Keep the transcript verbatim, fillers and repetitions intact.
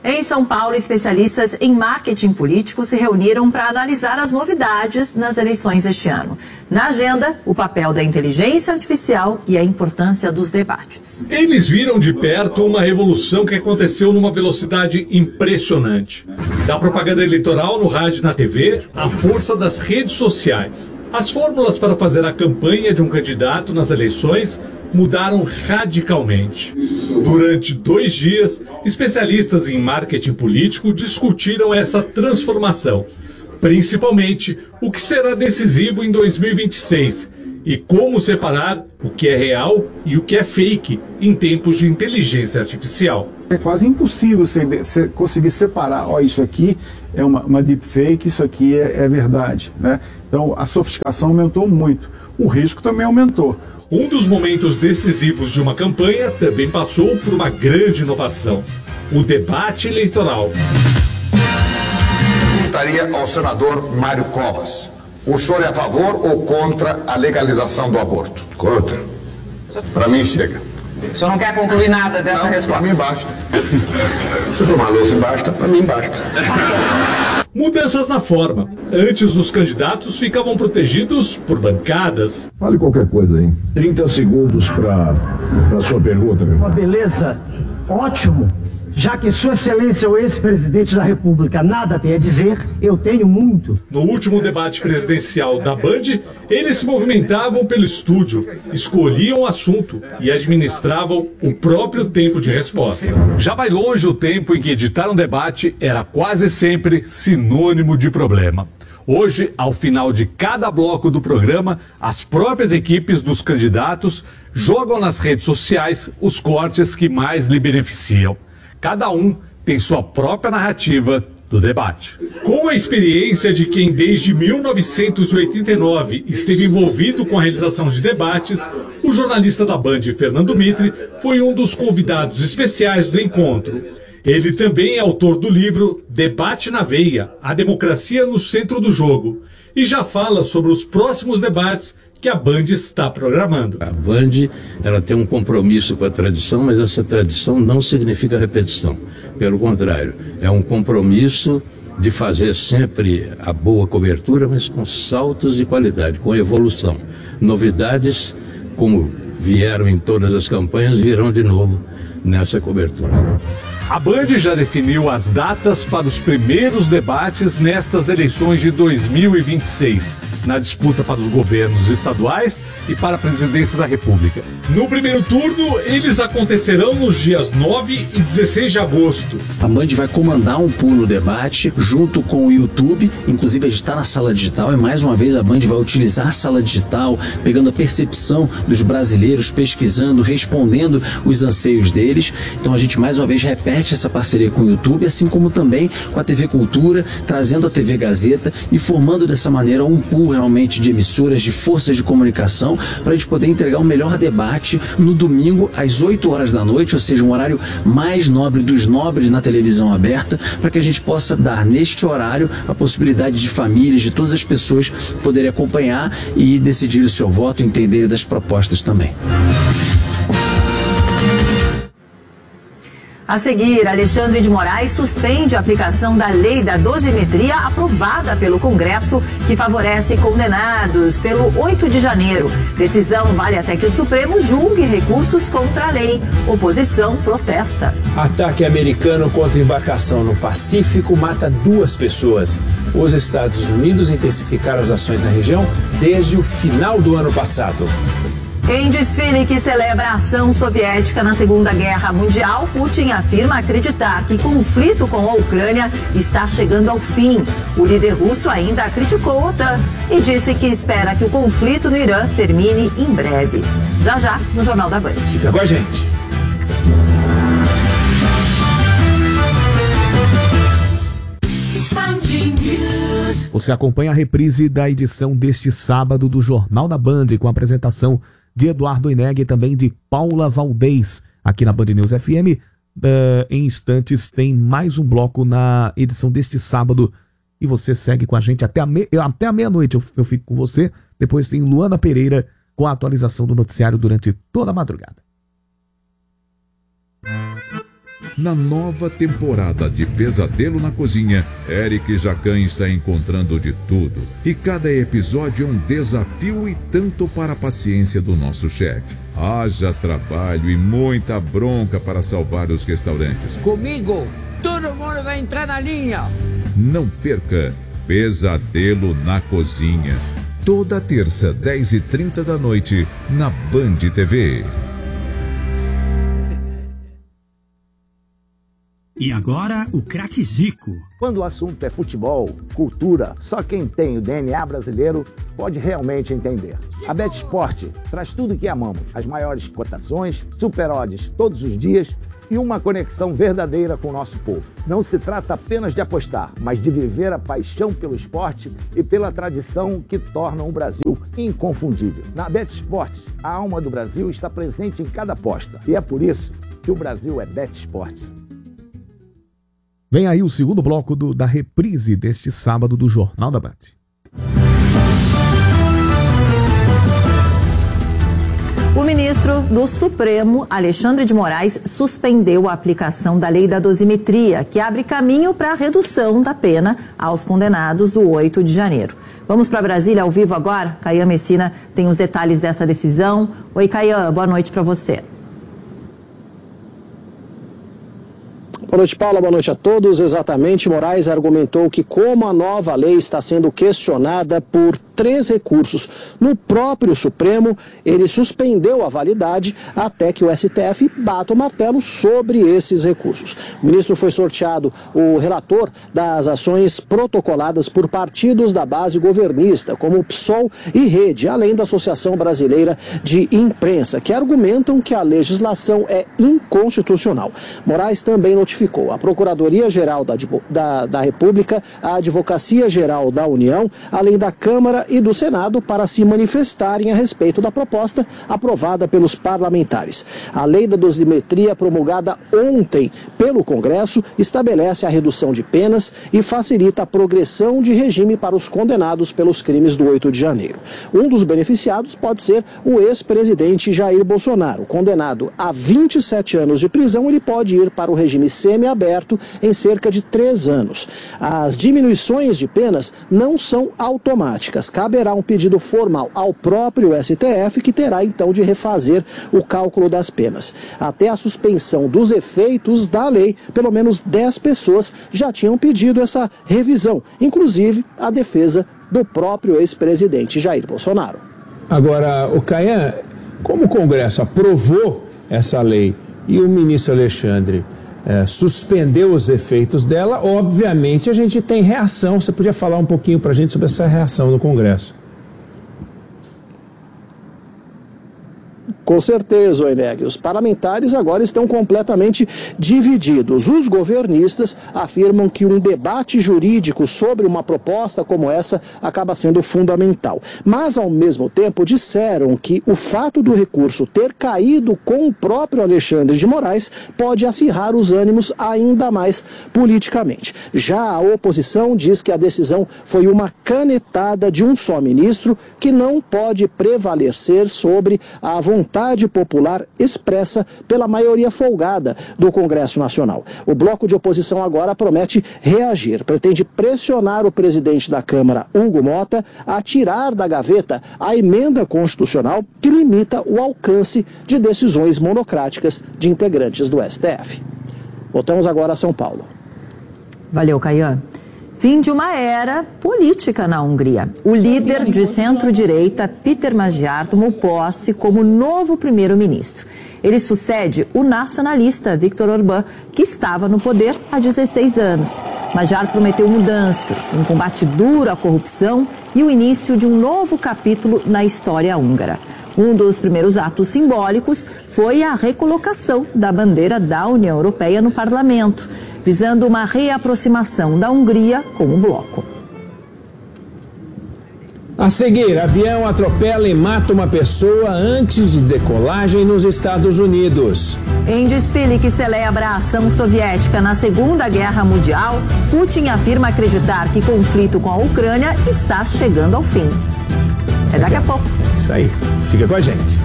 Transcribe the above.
Em São Paulo, especialistas em marketing político se reuniram para analisar as novidades nas eleições este ano. Na agenda, o papel da inteligência artificial e a importância dos debates. Eles viram de perto uma revolução que aconteceu numa velocidade impressionante. Da propaganda eleitoral no rádio e na T V, à força das redes sociais. As fórmulas para fazer a campanha de um candidato nas eleições mudaram radicalmente. Durante dois dias, especialistas em marketing político discutiram essa transformação, principalmente o que será decisivo em dois mil e vinte e seis e como separar o que é real e o que é fake em tempos de inteligência artificial. É quase impossível você, você conseguir separar, ó, isso aqui é uma, uma deepfake, isso aqui é, é verdade, né? Então a sofisticação aumentou muito, o risco também aumentou. Um dos momentos decisivos de uma campanha também passou por uma grande inovação: o debate eleitoral. Perguntaria ao senador Mário Covas: o senhor é a favor ou contra a legalização do aborto? Contra. Para mim chega. O senhor não quer concluir nada dessa não, resposta? Para mim basta. Se tomar louça basta, para mim basta. Mudanças na forma. Antes, os candidatos ficavam protegidos por bancadas. Fale qualquer coisa aí. trinta segundos para a sua pergunta, meu irmão. Beleza, ótimo. Já que Sua Excelência, o ex-presidente da República, nada tem a dizer, eu tenho muito. No último debate presidencial da Band, eles se movimentavam pelo estúdio, escolhiam o assunto e administravam o próprio tempo de resposta. Já vai longe o tempo em que editar um debate era quase sempre sinônimo de problema. Hoje, ao final de cada bloco do programa, as próprias equipes dos candidatos jogam nas redes sociais os cortes que mais lhe beneficiam. Cada um tem sua própria narrativa do debate. Com a experiência de quem desde mil novecentos e oitenta e nove esteve envolvido com a realização de debates, o jornalista da Band, Fernando Mitre, foi um dos convidados especiais do encontro. Ele também é autor do livro Debate na Veia, a democracia no centro do jogo, e já fala sobre os próximos debates que a Band está programando. A Band, ela tem um compromisso com a tradição, mas essa tradição não significa repetição. Pelo contrário, é um compromisso de fazer sempre a boa cobertura, mas com saltos de qualidade, com evolução. Novidades, como vieram em todas as campanhas, virão de novo nessa cobertura. A Band já definiu as datas para os primeiros debates nestas eleições de dois mil e vinte e seis, na disputa para os governos estaduais e para a presidência da República. No primeiro turno, eles acontecerão nos dias nove e dezesseis de agosto. A Band vai comandar um pool no debate junto com o YouTube, inclusive a gente está na sala digital e mais uma vez a Band vai utilizar a sala digital, pegando a percepção dos brasileiros, pesquisando, respondendo os anseios deles. Então a gente mais uma vez repete essa parceria com o YouTube, assim como também com a T V Cultura, trazendo a T V Gazeta e formando dessa maneira um pool realmente de emissoras, de forças de comunicação, para a gente poder entregar o melhor debate no domingo às oito horas da noite, ou seja, um horário mais nobre dos nobres na televisão aberta, para que a gente possa dar neste horário a possibilidade de famílias, de todas as pessoas poderem acompanhar e decidir o seu voto, entender das propostas também. A seguir, Alexandre de Moraes suspende a aplicação da lei da dosimetria aprovada pelo Congresso, que favorece condenados pelo oito de janeiro. Decisão vale até que o Supremo julgue recursos contra a lei. Oposição protesta. Ataque americano contra embarcação no Pacífico mata duas pessoas. Os Estados Unidos intensificaram as ações na região desde o final do ano passado. Em desfile que celebra a ação soviética na Segunda Guerra Mundial, Putin afirma acreditar que o conflito com a Ucrânia está chegando ao fim. O líder russo ainda criticou a OTAN e disse que espera que o conflito no Irã termine em breve. Já já, no Jornal da Band. Fica com a gente. Você acompanha a reprise da edição deste sábado do Jornal da Band, com a apresentação de Eduardo Ineg e também de Paula Valdez, aqui na Band News F M. Uh, em instantes tem mais um bloco na edição deste sábado e você segue com a gente até a, me... até a meia-noite. Eu, eu fico com você. Depois tem Luana Pereira com a atualização do noticiário durante toda a madrugada. Na nova temporada de Pesadelo na Cozinha, Eric Jacan está encontrando de tudo. E cada episódio é um desafio e tanto para a paciência do nosso chefe. Haja trabalho e muita bronca para salvar os restaurantes. Comigo, todo mundo vai entrar na linha. Não perca Pesadelo na Cozinha. Toda terça, dez e trinta da noite, na Band T V. E agora, o craque Zico. Quando o assunto é futebol, cultura, só quem tem o D N A brasileiro pode realmente entender. A BetSport traz tudo o que amamos. As maiores cotações, super odds todos os dias e uma conexão verdadeira com o nosso povo. Não se trata apenas de apostar, mas de viver a paixão pelo esporte e pela tradição que tornam o Brasil inconfundível. Na BetSport, a alma do Brasil está presente em cada aposta. E é por isso que o Brasil é BetSport. Vem aí o segundo bloco do, da reprise deste sábado do Jornal da Band. O ministro do Supremo, Alexandre de Moraes, suspendeu a aplicação da lei da dosimetria, que abre caminho para a redução da pena aos condenados do oito de janeiro. Vamos para Brasília ao vivo agora? Caian Messina tem os detalhes dessa decisão. Oi, Caian, boa noite para você. Boa noite, Paula. Boa noite a todos. Exatamente, Moraes argumentou que como a nova lei está sendo questionada por três recursos no próprio Supremo, ele suspendeu a validade até que o S T F bata o martelo sobre esses recursos. O ministro foi sorteado o relator das ações protocoladas por partidos da base governista, como o P SOL e Rede, além da Associação Brasileira de Imprensa, que argumentam que a legislação é inconstitucional. Moraes também notificou a Procuradoria-Geral da, da, da República, a Advocacia-Geral da União, além da Câmara e do Senado para se manifestarem a respeito da proposta aprovada pelos parlamentares. A lei da dosimetria promulgada ontem pelo Congresso estabelece a redução de penas e facilita a progressão de regime para os condenados pelos crimes do oito de janeiro. Um dos beneficiados pode ser o ex-presidente Jair Bolsonaro. Condenado a vinte e sete anos de prisão, ele pode ir para o regime semiaberto em cerca de três anos. As diminuições de penas não são automáticas. Caberá um pedido formal ao próprio S T F, que terá então de refazer o cálculo das penas. Até a suspensão dos efeitos da lei, pelo menos dez pessoas já tinham pedido essa revisão, inclusive a defesa do próprio ex-presidente Jair Bolsonaro. Agora, o Caian, como o Congresso aprovou essa lei e o ministro Alexandre É, suspendeu os efeitos dela, obviamente a gente tem reação. Você podia falar um pouquinho para a gente sobre essa reação no Congresso? Com certeza, Oeneg. Os parlamentares agora estão completamente divididos. Os governistas afirmam que um debate jurídico sobre uma proposta como essa acaba sendo fundamental. Mas, ao mesmo tempo, disseram que o fato do recurso ter caído com o próprio Alexandre de Moraes pode acirrar os ânimos ainda mais politicamente. Já a oposição diz que a decisão foi uma canetada de um só ministro que não pode prevalecer sobre a vontade popular expressa pela maioria folgada do Congresso Nacional. O bloco de oposição agora promete reagir, pretende pressionar o presidente da Câmara, Hugo Mota, a tirar da gaveta a emenda constitucional que limita o alcance de decisões monocráticas de integrantes do S T F. Voltamos agora a São Paulo. Valeu, Caian. Fim de uma era política na Hungria. O líder de centro-direita, Péter Magyar, tomou posse como novo primeiro-ministro. Ele sucede o nacionalista Viktor Orbán, que estava no poder há dezesseis anos. Magyar prometeu mudanças, um combate duro à corrupção e o início de um novo capítulo na história húngara. Um dos primeiros atos simbólicos foi a recolocação da bandeira da União Europeia no parlamento, visando uma reaproximação da Hungria com o bloco. A seguir, avião atropela e mata uma pessoa antes de decolagem nos Estados Unidos. Em desfile que celebra a ação soviética na Segunda Guerra Mundial, Putin afirma acreditar que o conflito com a Ucrânia está chegando ao fim. É daqui a pouco. Isso aí. Fica com a gente.